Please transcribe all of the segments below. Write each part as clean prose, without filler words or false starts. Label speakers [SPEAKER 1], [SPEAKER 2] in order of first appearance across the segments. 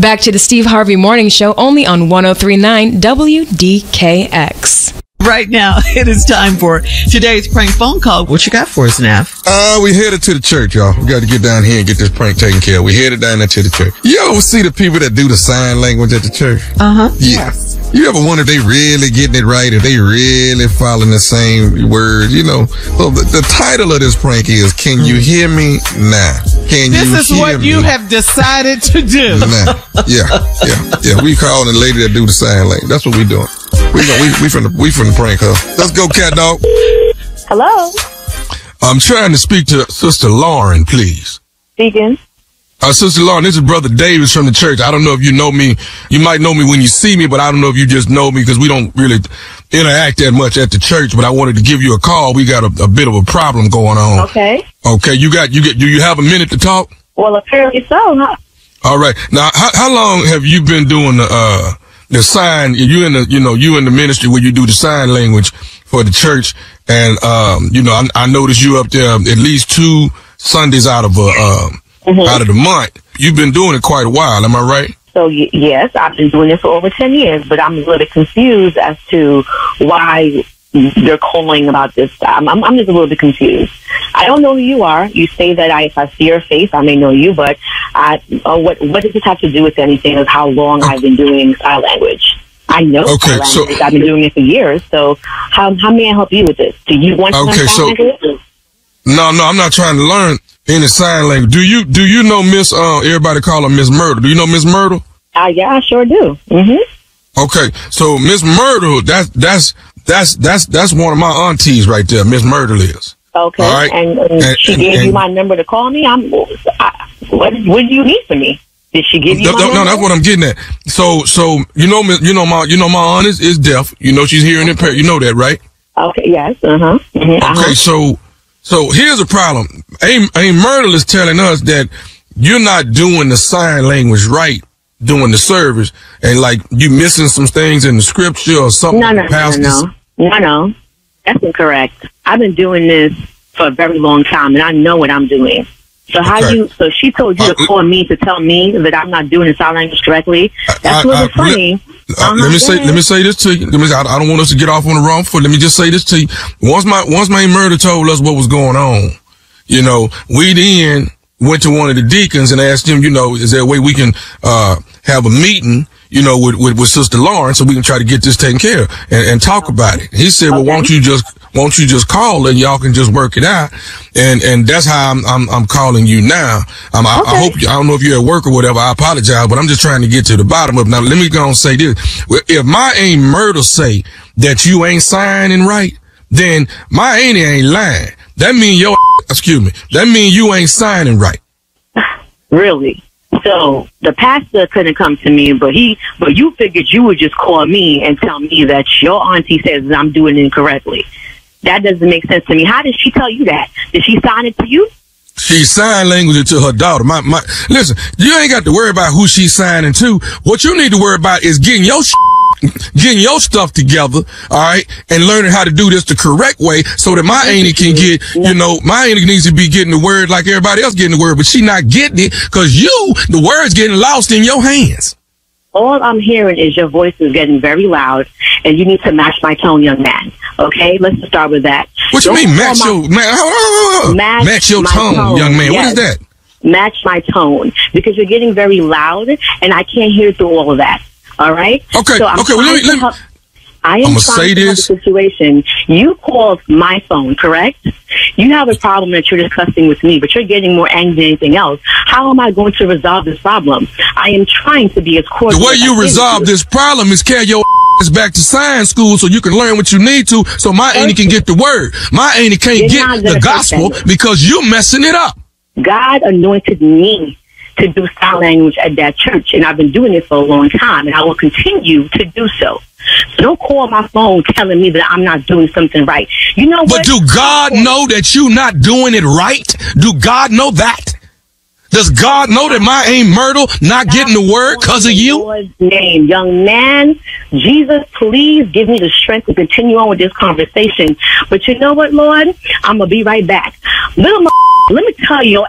[SPEAKER 1] Back to the Steve Harvey Morning Show, only on 103.9 WDKX.
[SPEAKER 2] Right now, it is time for today's prank phone call. What you got for us, Nav?
[SPEAKER 3] We headed to the church, y'all. We got to get down here and get this prank taken care of. We headed down there to the church. You ever see the people that do the sign language at the church?
[SPEAKER 2] Uh-huh.
[SPEAKER 3] Yeah. Yes. You ever wonder if they really getting it right, if they really following the same words, you know? So the title of this prank is, Can You Hear Me Now? Can you hear me?
[SPEAKER 4] This is what you have decided to do.
[SPEAKER 3] Now. Yeah. We calling the lady that do the sign language. That's what we doing. We from the prank her. Let's go, cat dog.
[SPEAKER 5] Hello.
[SPEAKER 3] I'm trying to speak to Sister Lauren, please.
[SPEAKER 5] Speaking.
[SPEAKER 3] Sister Lauren, this is Brother Davis from the church. I don't know if you know me. You might know me when you see me, but I don't know if you just know me because we don't really interact that much at the church. But I wanted to give you a call. We got a bit of a problem going on.
[SPEAKER 5] Okay.
[SPEAKER 3] Okay. Do you have a minute to talk?
[SPEAKER 5] Well, apparently so, huh?
[SPEAKER 3] All right. Now, how long have you been doing the sign? You in the ministry where you do the sign language for the church, and I noticed you up there at least 2 Sundays out of the month. You've been doing it quite a while, am I right?
[SPEAKER 5] So, yes, I've been doing this for over 10 years, but I'm a little bit confused as to why they're calling about this. I'm just a little bit confused. I don't know who you are. You say that if I see your face, I may know you, but what does this have to do with anything of how long I've been doing sign language? I know sign language. I've been doing it for years, so how may I help you with this? Do you want to learn sign language?
[SPEAKER 3] No, I'm not trying to learn any sign language. Do you know Miss everybody call her Miss Myrtle? Do you know Miss Myrtle?
[SPEAKER 5] Yeah, I sure do. Mm-hmm.
[SPEAKER 3] Okay, so Miss Myrtle, that's one of my aunties right there. Miss Myrtle is.
[SPEAKER 5] Okay, all right? and she gave you my number to call me. What do you need from me? Did she give you my number?
[SPEAKER 3] No, that's what I'm getting at. So my aunt is deaf. You know she's hearing impaired. You know that, right?
[SPEAKER 5] Okay. Yes. Mm-hmm.
[SPEAKER 3] Okay. So here's a problem. Aunt Myrtle is telling us that you're not doing the sign language right during the service, and like you missing some things in the scripture or something.
[SPEAKER 5] No. That's incorrect. I've been doing this for a very long time, and I know what I'm doing. So so she told you to call me to tell me that I'm not doing the sign language correctly. That's a little funny.
[SPEAKER 3] Let me say this to you. I don't want us to get off on the wrong foot. Let me just say this to you. Once my Murder told us what was going on, we then went to one of the deacons and asked him, is there a way we can have a meeting, with Sister Lauren so we can try to get this taken care of and talk about it. He said, well, won't you just call and y'all can just work it out? And that's how I'm calling you now. I hope I don't know if you're at work or whatever. I apologize, but I'm just trying to get to the bottom of it. Now, let me go and say this. If my Aunt Myrtle say that you ain't signing right, then my auntie ain't lying. That mean that mean you ain't signing right.
[SPEAKER 5] Really? So the pastor couldn't come to me, but you figured you would just call me and tell me that your auntie says that I'm doing it incorrectly. That doesn't make sense to me. How did she tell you that? Did she sign it to you?
[SPEAKER 3] She signed language it to her daughter. Listen, you ain't got to worry about who she's signing to. What you need to worry about is getting your stuff together, all right, and learning how to do this the correct way so that my auntie can get, my auntie needs to be getting the word like everybody else getting the word, but she not getting it because the word's getting lost in your hands.
[SPEAKER 5] All I'm hearing is your voice is getting very loud, and you need to match my tone, young man. Okay, let's just start with that.
[SPEAKER 3] What you mean, match your tone, young man? Yes. What is that?
[SPEAKER 5] Match my tone, because you're getting very loud, and I can't hear through all of that. All right.
[SPEAKER 3] Okay.
[SPEAKER 5] So
[SPEAKER 3] let me.
[SPEAKER 5] I am trying to have a situation. You called my phone, correct? You have a problem that you're discussing with me, but you're getting more angry than anything else. How am I going to resolve this problem? I am trying to be as cordial.
[SPEAKER 3] The way you resolve this problem is carry your back to science school so you can learn what you need to, so my auntie can get the word. My auntie can't get the gospel because you're messing it up.
[SPEAKER 5] God anointed me to do sign language at that church, and I've been doing it for a long time, and I will continue to do so. So don't call my phone telling me that I'm not doing something right. You know what?
[SPEAKER 3] But do God know that you're not doing it right? Do God know that? Does God know that my Aunt Myrtle not getting the word because of you?
[SPEAKER 5] Lord's name, young man, Jesus, please give me the strength to continue on with this conversation. But you know what, Lord? I'm going to be right back. Let me tell you, your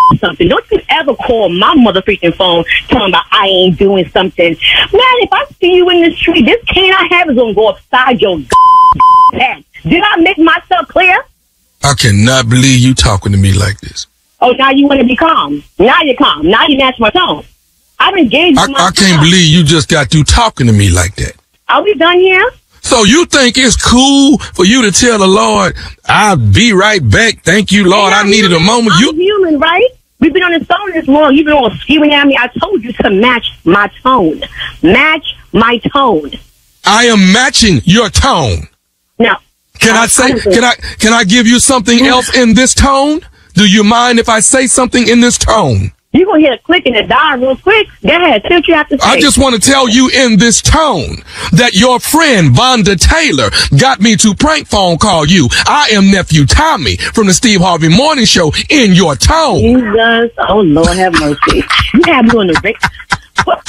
[SPEAKER 5] something. Don't you ever call my mother freaking phone telling about I ain't doing something. Man, if I see you in the street, this cane I have is going to go upside your head. Did I make myself clear?
[SPEAKER 3] I cannot believe you talking to me like this.
[SPEAKER 5] Oh, now you want to be calm. Now you're calm. Now you match my tone. I've engaged my
[SPEAKER 3] I can't believe you just got through talking to me like that.
[SPEAKER 5] Are we done here?
[SPEAKER 3] So you think it's cool for you to tell the Lord, I'll be right back. Thank you, Lord. I needed a moment.
[SPEAKER 5] I'm human, right? We've been on the phone this long. You've been all screaming at me. I told you to match my tone. Match my tone.
[SPEAKER 3] I am matching your tone.
[SPEAKER 5] No.
[SPEAKER 3] Can I give you something else in this tone? Do you mind if I say something in this tone?
[SPEAKER 5] You're going to hear a click and a die real quick. Go ahead. Say what you have to say.
[SPEAKER 3] I just want to tell you in this tone that your friend Vonda Taylor got me to prank phone call you. I am nephew Tommy from the Steve Harvey Morning Show in your tone.
[SPEAKER 5] Jesus. Oh, Lord have mercy. You have me on the what?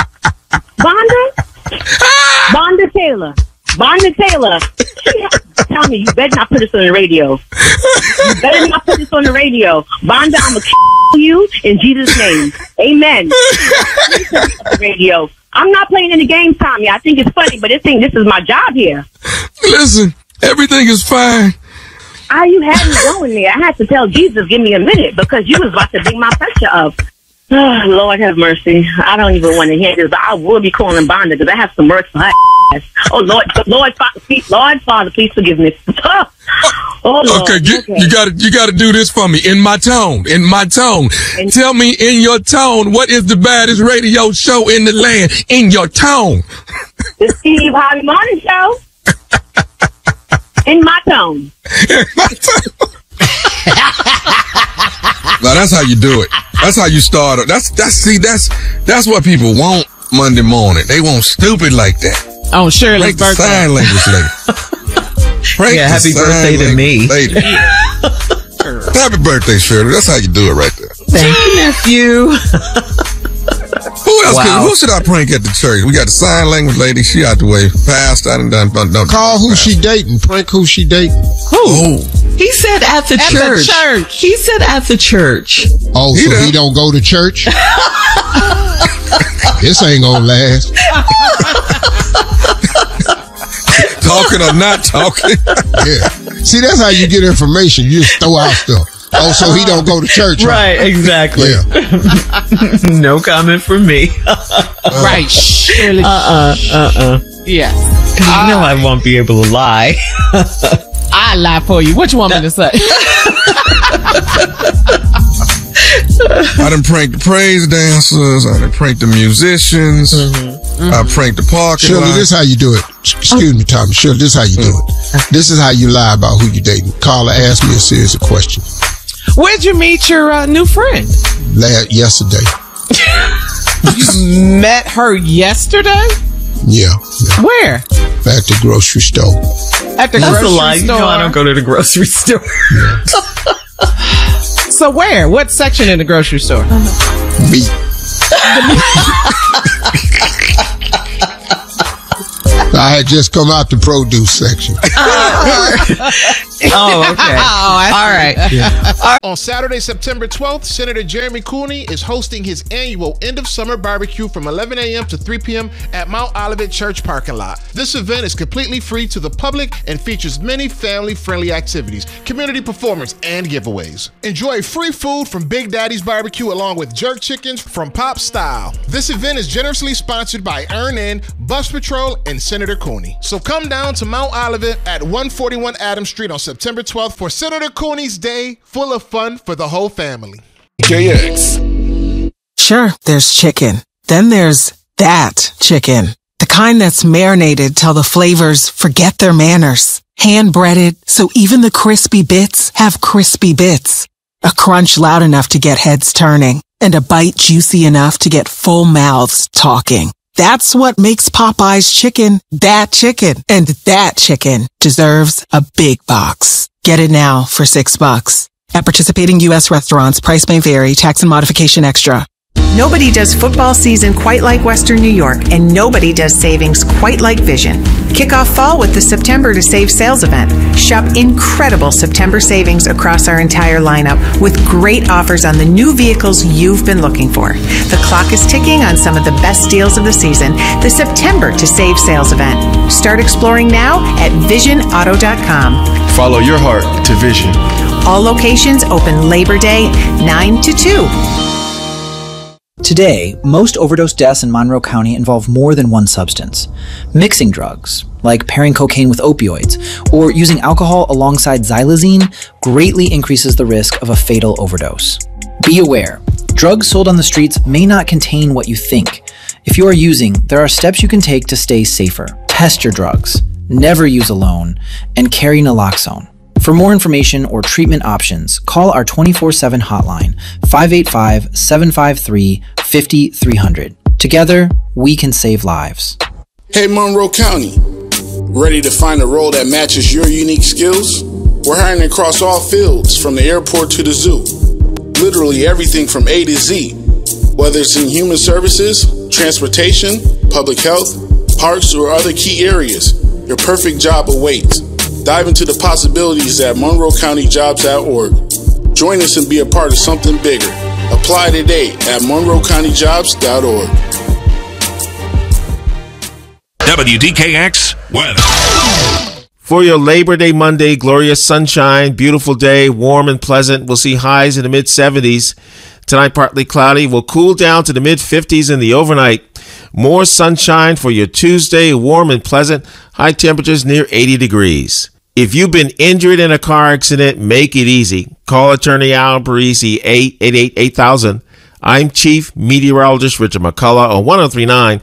[SPEAKER 5] Vonda Taylor. Vonda Taylor. Tell me, you better not put this on the radio. You better not put this on the radio. Vonda, I'm going to kill you in Jesus' name. Amen. The radio. I'm not playing any games, Tommy. I think it's funny, but this is my job here.
[SPEAKER 3] Listen, everything is fine.
[SPEAKER 5] You had me going there. I had to tell Jesus, give me a minute, because you was about to bring my pressure up. Oh, Lord have mercy. I don't even want to hear this, but I will be calling Vonda because I have some work for her. Oh, Lord, Father, please forgive me. Oh, Lord.
[SPEAKER 3] Okay, you gotta do this for me in my tone. And tell me in your tone, what is the baddest radio show in the land in your tone?
[SPEAKER 5] The Steve Harvey Morning Show. In my tone.
[SPEAKER 3] In my tone. Now that's how you do it. That's how you start it. That's what people want Monday morning. They want stupid like that.
[SPEAKER 4] On Shirley's birthday.
[SPEAKER 3] Sign language lady.
[SPEAKER 2] Yeah, happy birthday to me.
[SPEAKER 3] Lady. Happy birthday, Shirley. That's how you do it right there.
[SPEAKER 2] Thank you, nephew.
[SPEAKER 3] Who else? Who should I prank at the church? We got the sign language lady. She out the way. Passed. I done.
[SPEAKER 6] Call who she dating. Prank who she dating.
[SPEAKER 2] Who? Oh. He said at the church. He said at the church.
[SPEAKER 6] Oh, so he don't go to church? This ain't gonna last.
[SPEAKER 3] Talking or not talking?
[SPEAKER 6] Yeah. See, that's how you get information. You just throw out stuff. Oh, so he don't go to church.
[SPEAKER 2] Right, exactly.
[SPEAKER 6] Yeah.
[SPEAKER 2] No comment from me.
[SPEAKER 4] Right. Shirley. Yeah.
[SPEAKER 2] Because you know I won't be able to lie.
[SPEAKER 4] I lie for you. What you want me to say?
[SPEAKER 3] I done pranked the praise dancers. I done pranked the musicians. I pranked the parking lot.
[SPEAKER 6] Shirley, this is how you do it. Excuse me, Tommy. Shirley, this is how you do it. This is how you lie about who you dating. Carla asked me a series of questions.
[SPEAKER 4] Where'd you meet your new friend?
[SPEAKER 6] Yesterday.
[SPEAKER 4] You met her yesterday?
[SPEAKER 6] Yeah.
[SPEAKER 4] Where?
[SPEAKER 6] At the grocery store.
[SPEAKER 4] At the
[SPEAKER 2] That's
[SPEAKER 4] grocery
[SPEAKER 2] a lie.
[SPEAKER 4] store?
[SPEAKER 2] You know I don't go to the grocery store.
[SPEAKER 6] Yeah.
[SPEAKER 4] So where? What section in the grocery store?
[SPEAKER 6] Meat. I had just come out the produce section.
[SPEAKER 2] Oh, okay. All right.
[SPEAKER 6] Yeah.
[SPEAKER 7] On Saturday, September 12th, Senator Jeremy Cooney is hosting his annual end-of-summer barbecue from 11 a.m. to 3 p.m. at Mount Olivet Church parking lot. This event is completely free to the public and features many family-friendly activities, community performance, and giveaways. Enjoy free food from Big Daddy's Barbecue along with jerk chickens from Pop Style. This event is generously sponsored by Earn In, Bus Patrol, and Senator Cooney. So come down to Mount Olivet at 141 Adams Street on September 12th for Senator Cooney's Day, full of fun for the whole family.
[SPEAKER 3] KX.
[SPEAKER 8] Sure, there's chicken. Then there's that chicken. The kind that's marinated till the flavors forget their manners. Hand-breaded, so even the crispy bits have crispy bits. A crunch loud enough to get heads turning. And a bite juicy enough to get full mouths talking. That's what makes Popeye's chicken that chicken. And that chicken deserves a big box. Get it now for $6. At participating U.S. restaurants, price may vary, tax and modification extra.
[SPEAKER 9] Nobody does football season quite like Western New York, and nobody does savings quite like Vision. Kick off fall with the September to Save sales event. Shop incredible September savings across our entire lineup with great offers on the new vehicles you've been looking for. The clock is ticking on some of the best deals of the season. The September to Save sales event. Start exploring now at visionauto.com.
[SPEAKER 10] Follow your heart to Vision.
[SPEAKER 9] All locations open Labor Day, 9 to 2.
[SPEAKER 11] Today, most overdose deaths in Monroe County involve more than one substance. Mixing drugs, like pairing cocaine with opioids, or using alcohol alongside xylazine, greatly increases the risk of a fatal overdose. Be aware, drugs sold on the streets may not contain what you think. If you are using, there are steps you can take to stay safer. Test your drugs, never use alone, and carry naloxone. For more information or treatment options, call our 24/7 hotline, 585-753-5300. Together, we can save lives.
[SPEAKER 12] Hey Monroe County, ready to find a role that matches your unique skills? We're hiring across all fields, from the airport to the zoo. Literally everything from A to Z. Whether it's in human services, transportation, public health, parks, or other key areas, your perfect job awaits. Dive into the possibilities at monroecountyjobs.org. Join us and be a part of something bigger. Apply today at monroecountyjobs.org.
[SPEAKER 13] WDKX weather.
[SPEAKER 14] For your Labor Day Monday, glorious sunshine, beautiful day, warm and pleasant. We'll see highs in the mid-70s. Tonight, partly cloudy. Will cool down to the mid-50s in the overnight. More sunshine for your Tuesday, warm and pleasant. High temperatures near 80 degrees. If you've been injured in a car accident, make it easy. Call attorney Alan Parisi, 888-8000. I'm Chief Meteorologist Richard McCullough on 1039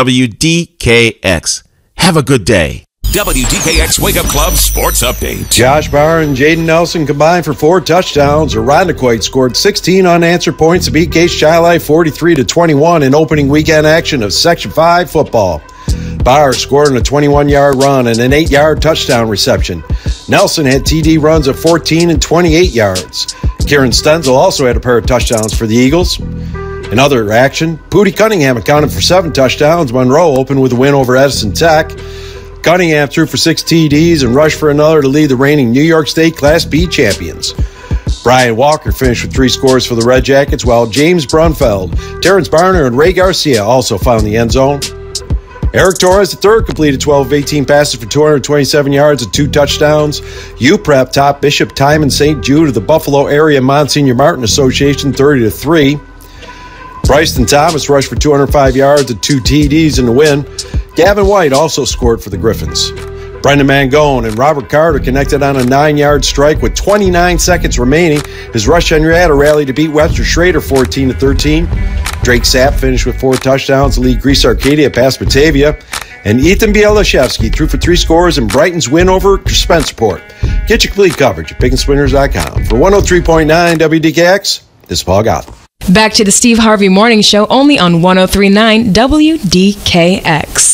[SPEAKER 14] WDKX. Have a good day.
[SPEAKER 13] WDKX Wake Up Club Sports Update.
[SPEAKER 15] Josh Bauer and Jaden Nelson combined for 4 touchdowns. Irondequoit scored 16 unanswered points to beat Gage Chi-Lai 43-21 in opening weekend action of Section 5 football. Bauer scored on a 21-yard run and an 8-yard touchdown reception. Nelson had TD runs of 14 and 28 yards. Kieran Stenzel also had a pair of touchdowns for the Eagles. In other action, Pootie Cunningham accounted for 7 touchdowns. Monroe opened with a win over Edison Tech. Cunningham threw for 6 TDs and rushed for another to lead the reigning New York State Class B champions. Brian Walker finished with 3 scores for the Red Jackets, while James Brunfeld, Terrence Barner, and Ray Garcia also found the end zone. Eric Torres III completed 12 of 18 passes for 227 yards and 2 touchdowns. UPrep topped Bishop Timon St. Jude of the Buffalo Area Monsignor Martin Association 30-3. Bryson Thomas rushed for 205 yards and 2 TDs in the win. Gavin White also scored for the Griffins. Brendan Mangone and Robert Carter connected on a 9-yard strike with 29 seconds remaining as Rush Henrietta rallied to beat Webster Schrader 14-13. Drake Sapp finished with 4 touchdowns to lead Greece Arcadia past Batavia. And Ethan Bielashevsky threw for 3 scores in Brighton's win over Spencerport. Get your complete coverage at pickandspinners.com. For 103.9 WDKX, this is Paul Gotham.
[SPEAKER 1] Back to the Steve Harvey Morning Show only on 1039 WDKX.